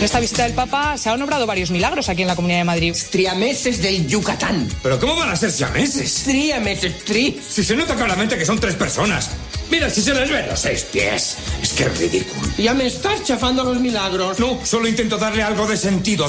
En esta visita del Papa se han obrado varios milagros aquí en la Comunidad de Madrid. Triameses del Yucatán. ¿Pero cómo van a ser siameses? Triameses, Si se nota claramente que son 3 personas. Mira, si se les ven los 6 pies. Es que es ridículo. Ya me estás chafando los milagros. No, solo intento darle algo de sentido.